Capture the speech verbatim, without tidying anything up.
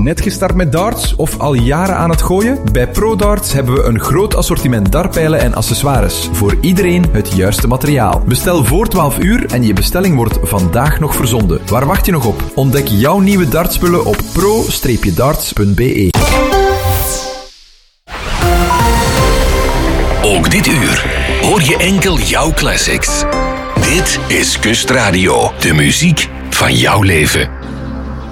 Net gestart met darts of al jaren aan het gooien? Bij ProDarts hebben we een groot assortiment dartpijlen en accessoires. Voor iedereen het juiste materiaal. Bestel voor twaalf uur en je bestelling wordt vandaag nog verzonden. Waar wacht je nog op? Ontdek jouw nieuwe dartspullen op pro darts punt b e. Ook dit uur hoor je enkel jouw classics. Dit is Kustradio, de muziek van jouw leven.